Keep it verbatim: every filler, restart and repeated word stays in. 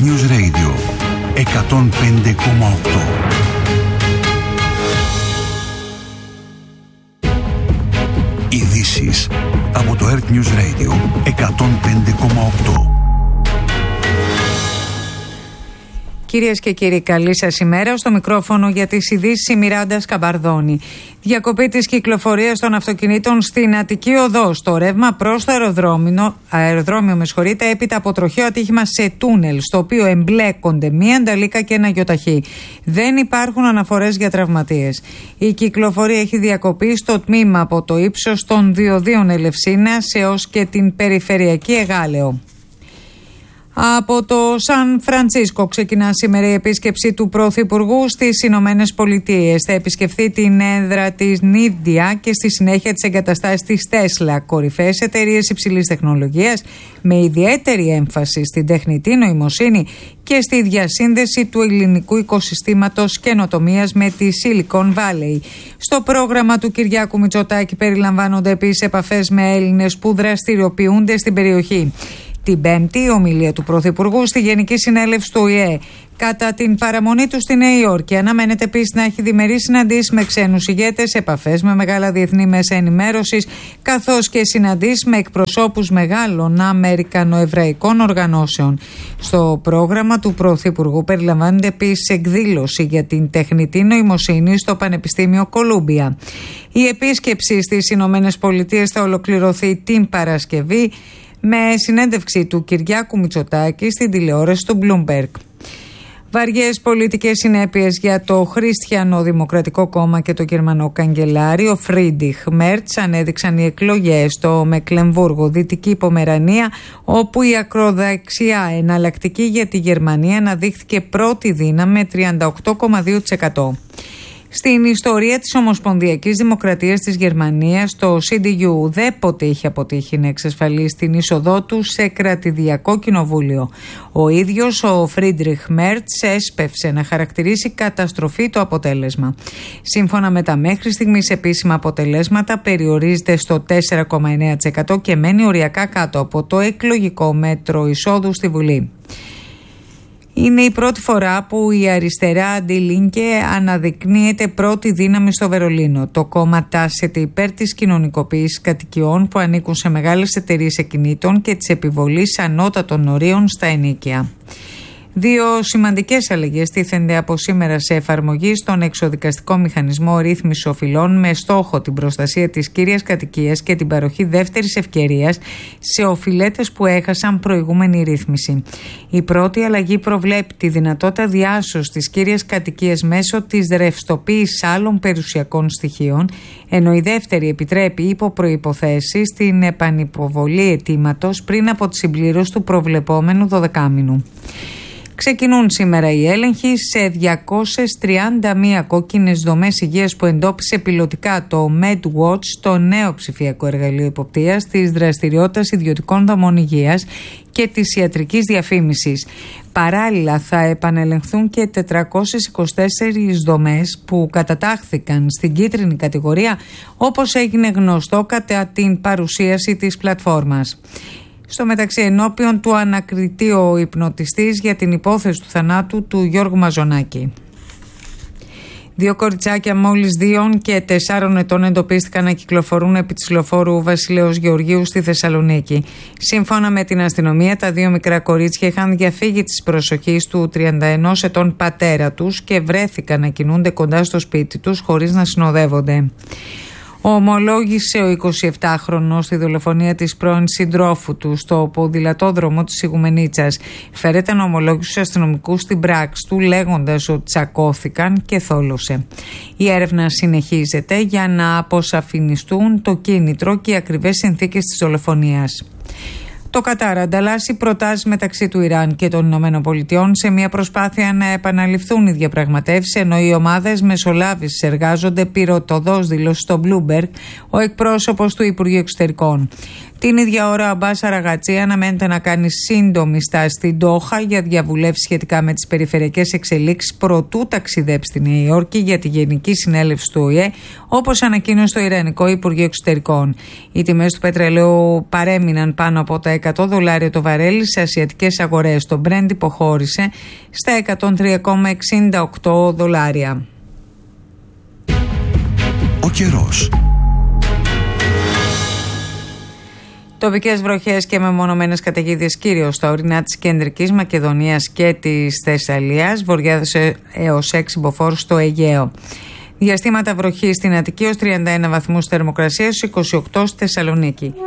News Radio εκατόν πέντε κόμμα οκτώ. Ειδήσεις από το Earth News Radio εκατόν πέντε κόμμα οκτώ. Κυρίες και κύριοι, καλή σας ημέρα. Στο μικρόφωνο για τις ειδήσεις η Μιράντα Σκαμπαρδόνη. Διακοπή της κυκλοφορίας των αυτοκινήτων στην Αττική Οδό. Στο ρεύμα προς το αεροδρόμιο, αεροδρόμιο με συγχωρείτε, έπειτα από τροχαίο ατύχημα σε τούνελ, στο οποίο εμπλέκονται μία ανταλίκα και ένα γιοταχή. Δεν υπάρχουν αναφορές για τραυματίες. Η κυκλοφορία έχει διακοπεί στο τμήμα από το ύψος των διοδίων Ελευσίνας έως και την περιφερειακή Εγάλεο. Από το Σαν Φρανσίσκο ξεκινά σήμερα η επίσκεψη του Πρωθυπουργού στις Ηνωμένες Πολιτείες. Θα επισκεφθεί την έδρα της Νίντια και στη συνέχεια τις εγκαταστάσεις της Τέσλα, κορυφαίες εταιρείες υψηλής τεχνολογίας, με ιδιαίτερη έμφαση στην τεχνητή νοημοσύνη και στη διασύνδεση του ελληνικού οικοσυστήματος καινοτομίας με τη Silicon Valley. Στο πρόγραμμα του Κυριάκου Μητσοτάκη περιλαμβάνονται επίσης επαφές με Έλληνες που δραστηριοποιούνται στην περιοχή. Την Πέμπτη, η ομιλία του Πρωθυπουργού στη Γενική Συνέλευση του Ο Η Ε. Κατά την παραμονή του στη Νέα Υόρκη, αναμένεται επίσης να έχει διμερείς συναντήσεις με ξένους ηγέτες, επαφές με μεγάλα διεθνή μέσα ενημέρωσης, καθώς και συναντήσεις με εκπροσώπους μεγάλων αμερικανοεβραϊκών οργανώσεων. Στο πρόγραμμα του Πρωθυπουργού περιλαμβάνεται επίσης εκδήλωση για την τεχνητή νοημοσύνη στο Πανεπιστήμιο Κολούμπια. Η επίσκεψη στις Ηνωμένες Πολιτείες θα ολοκληρωθεί την Παρασκευή με συνέντευξη του Κυριάκου Μητσοτάκη στην τηλεόραση του Bloomberg. Βαριές πολιτικές συνέπειες για το Χριστιανοδημοκρατικό Κόμμα και το Γερμανό Καγκελάριο Φρίντριχ Μέρτς ανέδειξαν οι εκλογές στο Μεκλεμβούργο, Δυτική Πομερανία, όπου η ακροδεξιά εναλλακτική για τη Γερμανία αναδείχθηκε πρώτη δύναμη με τριάντα οκτώ κόμμα δύο τοις εκατό. Στην ιστορία της Ομοσπονδιακής Δημοκρατίας της Γερμανίας, το Σι Ντι Γιου ουδέποτε είχε αποτύχει να εξασφαλίσει την είσοδό του σε κρατηδιακό κοινοβούλιο. Ο ίδιος ο Φρίντριχ Μέρτς έσπευσε να χαρακτηρίσει καταστροφή το αποτέλεσμα. Σύμφωνα με τα μέχρι στιγμής επίσημα αποτελέσματα, περιορίζεται στο τέσσερα κόμμα εννέα τοις εκατό και μένει οριακά κάτω από το εκλογικό μέτρο εισόδου στη Βουλή. Είναι η πρώτη φορά που η αριστερά Die Linke αναδεικνύεται πρώτη δύναμη στο Βερολίνο. Το κόμμα τάσσεται υπέρ της κοινωνικοποίησης κατοικιών που ανήκουν σε μεγάλες εταιρείες ακινήτων και της επιβολής ανώτατων ορίων στα ενοίκια. Δύο σημαντικές αλλαγές τίθενται από σήμερα σε εφαρμογή στον εξοδικαστικό μηχανισμό ρύθμισης οφειλών με στόχο την προστασία της κύριας κατοικίας και την παροχή δεύτερης ευκαιρίας σε οφειλέτες που έχασαν προηγούμενη ρύθμιση. Η πρώτη αλλαγή προβλέπει τη δυνατότητα διάσωσης της κύριας κατοικίας μέσω της ρευστοποίησης άλλων περιουσιακών στοιχείων, ενώ η δεύτερη επιτρέπει υπό προϋποθέσεις την επανυποβολή αιτήματος πριν από τη συμπλήρωση του προβλεπόμενου δωδεκάμηνου. Ξεκινούν σήμερα οι έλεγχοι σε διακόσιες τριάντα μία κόκκινες δομές υγείας που εντόπισε πιλωτικά το MedWatch, το νέο ψηφιακό εργαλείο υποπτείας της δραστηριότητας ιδιωτικών δομών υγείας και της ιατρικής διαφήμισης. Παράλληλα θα επανελεγχθούν και τετρακόσιες είκοσι τέσσερις δομές που κατατάχθηκαν στην κίτρινη κατηγορία, όπως έγινε γνωστό κατά την παρουσίαση της πλατφόρμας. Στο μεταξύ, ενώπιον του ανακριτεί ο υπνοτιστής για την υπόθεση του θανάτου του Γιώργου Μαζονάκη. Δύο κοριτσάκια μόλις δύο και τεσσάρων ετών εντοπίστηκαν να κυκλοφορούν επί της λεωφόρου Βασιλέως Γεωργίου στη Θεσσαλονίκη. Σύμφωνα με την αστυνομία, τα δύο μικρά κορίτσια είχαν διαφύγει της προσοχής του τριάντα ενός ετών πατέρα τους και βρέθηκαν να κινούνται κοντά στο σπίτι τους χωρίς να συνοδεύονται. Ομολόγησε ο εικοσιεπτάχρονος τη δολοφονία της πρώην συντρόφου του στο ποδηλατόδρομο της Ιγουμενίτσας. Φέρεται να ομολόγησε στους αστυνομικούς στην πράξη του, λέγοντας ότι τσακώθηκαν και θόλωσε. Η έρευνα συνεχίζεται για να αποσαφινιστούν το κίνητρο και οι ακριβές συνθήκες της δολοφονίας. Το Κατάρ ανταλλάσσει προτάσεις μεταξύ του Ιράν και των Ηνωμένων Πολιτειών σε μια προσπάθεια να επαναληφθούν οι διαπραγματεύσεις, ενώ οι ομάδες μεσολάβησης εργάζονται, πυροτοδός δήλωσε στο Bloomberg ο εκπρόσωπος του Υπουργείου Εξωτερικών. Την ίδια ώρα, ο Αμπάς Αραγατσί αναμένεται να κάνει σύντομη στάση στην Ντόχα για διαβουλεύσεις σχετικά με τις περιφερειακές εξελίξεις προτού ταξιδέψει στη Νέα Υόρκη για τη Γενική Συνέλευση του Ο Η Ε, όπως ανακοίνωσε το Ιρανικό Υπουργείο Εξωτερικών. Οι τιμές του πετρελαίου παρέμειναν πάνω από τα εκατό δολάρια το βαρέλι σε ασιατικές αγορές. Το Brent υποχώρησε στα εκατόν τρία κόμμα εξήντα οκτώ δολάρια. Ο καιρός. Τοπικές βροχές και μεμονωμένες καταιγίδες κυρίως στα ορεινά της Κεντρικής Μακεδονίας και της Θεσσαλίας, βορειάδες έως έξι μποφόρ στο Αιγαίο. Διαστήματα βροχής στην Αττική ως τριάντα ένα βαθμούς θερμοκρασίας, είκοσι οκτώ στη Θεσσαλονίκη.